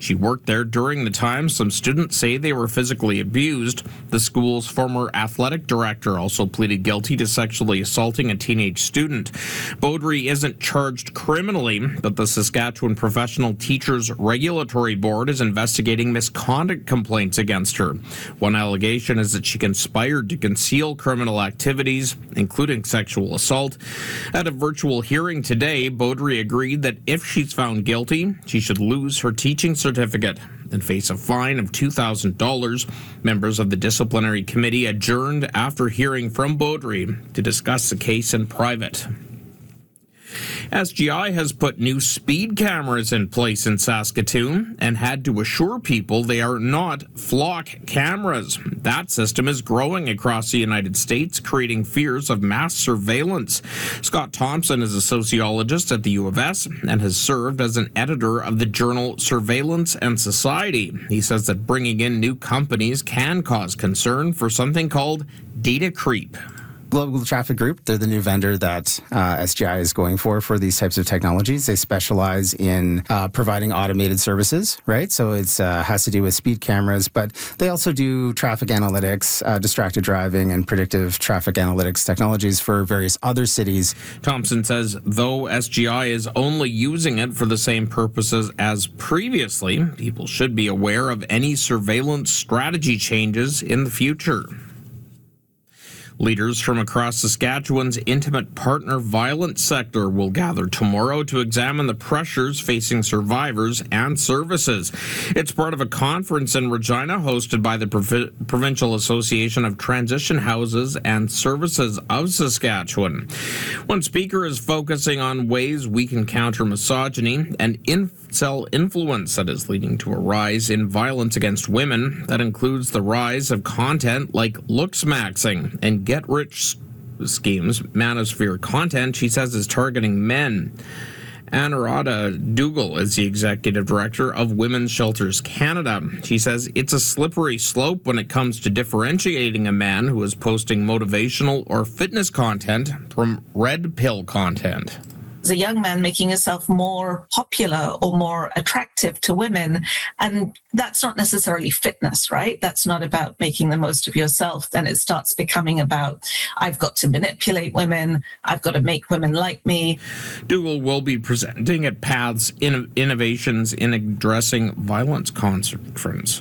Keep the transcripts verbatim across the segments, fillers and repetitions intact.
She worked there during the time some students say they were physically abused. The school's former athletic director also pleaded guilty to sexually assaulting a teenage student. Beaudry isn't charged criminally, but the Saskatchewan Professional Teachers Regulatory Board is investigating misconduct complaints against her. One allegation is that she conspired to conceal criminal activities, including sexual assault. At a virtual hearing today, Beaudry agreed that if she's found guilty, she should lose her teaching certificate and face a fine of two thousand dollars. Members of the disciplinary committee adjourned after hearing from Beaudry to discuss the case in private. S G I has put new speed cameras in place in Saskatoon and had to assure people they are not flock cameras. That system is growing across the United States, creating fears of mass surveillance. Scott Thompson is a sociologist at the U of S and has served as an editor of the journal Surveillance and Society. He says that bringing in new companies can cause concern for something called data creep. Global Traffic Group, they're the new vendor that uh, S G I is going for for these types of technologies. They specialize in uh, providing automated services, right? So it uh, has to do with speed cameras, but they also do traffic analytics, uh, distracted driving, and predictive traffic analytics technologies for various other cities. Thompson says, though S G I is only using it for the same purposes as previously, people should be aware of any surveillance strategy changes in the future. Leaders from across Saskatchewan's intimate partner violence sector will gather tomorrow to examine the pressures facing survivors and services. It's part of a conference in Regina hosted by the Provi- Provincial Association of Transition Houses and Services of Saskatchewan. One speaker is focusing on ways we can counter misogyny and incel influence that is leading to a rise in violence against women. That includes the rise of content like looks maxing and get-rich schemes. Manosphere content, she says, is targeting men. Anuradha Dougal is the executive director of Women's Shelters Canada. She says it's a slippery slope when it comes to differentiating a man who is posting motivational or fitness content from red pill content. As a young man, making yourself more popular or more attractive to women. And that's not necessarily fitness, right? That's not about making the most of yourself. Then it starts becoming about, I've got to manipulate women. I've got to make women like me. Dougal will be presenting at Path's Innovations in Addressing Violence Conference.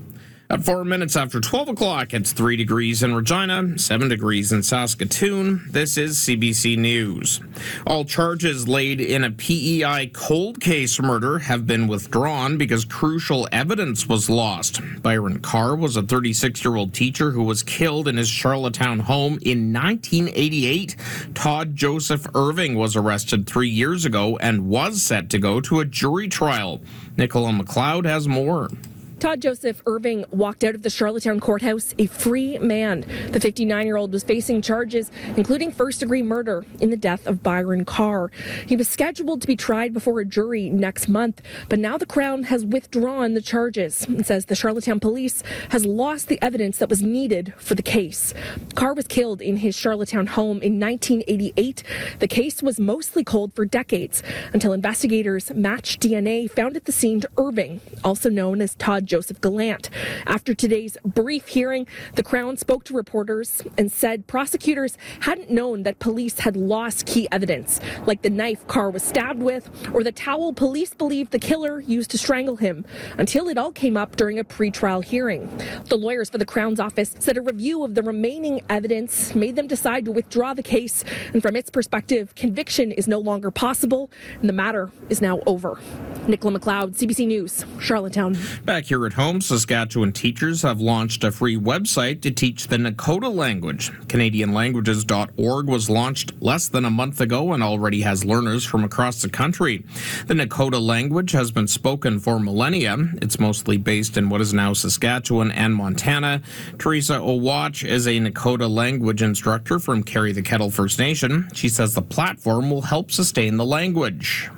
At four minutes after twelve o'clock, it's three degrees in Regina, seven degrees in Saskatoon. This is C B C News. All charges laid in a P E I cold case murder have been withdrawn because crucial evidence was lost. Byron Carr was a thirty-six-year-old teacher who was killed in his Charlottetown home in nineteen eighty-eight. Todd Joseph Irving was arrested three years ago and was set to go to a jury trial. Nicola McLeod has more. Todd Joseph Irving walked out of the Charlottetown courthouse a free man. The fifty-nine-year-old was facing charges, including first-degree murder in the death of Byron Carr. He was scheduled to be tried before a jury next month, but now the Crown has withdrawn the charges and says the Charlottetown police has lost the evidence that was needed for the case. Carr was killed in his Charlottetown home in nineteen eighty-eight. The case was mostly cold for decades until investigators matched D N A found at the scene to Irving, also known as Todd Joseph Gallant. After today's brief hearing, the Crown spoke to reporters and said prosecutors hadn't known that police had lost key evidence, like the knife Carr was stabbed with or the towel police believed the killer used to strangle him, until it all came up during a pre-trial hearing. The lawyers for the Crown's office said a review of the remaining evidence made them decide to withdraw the case, and from its perspective, conviction is no longer possible, and the matter is now over. Nicola McLeod, C B C News, Charlottetown. Back here at home, Saskatchewan teachers have launched a free website to teach the Nakota language. Canadian Languages dot org was launched less than a month ago and already has learners from across the country. The Nakota language has been spoken for millennia. It's mostly based in what is now Saskatchewan and Montana. Teresa Owatch is a Nakota language instructor from Carry the Kettle First Nation. She says the platform will help sustain the language.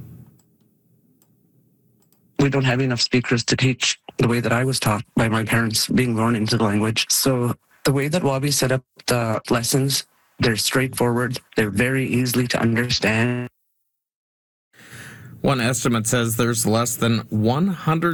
We don't have enough speakers to teach the way that I was taught by my parents, being born into the language. So the way that Wabi set up the lessons, they're straightforward. They're very easily to understand. One estimate says there's less than one hundred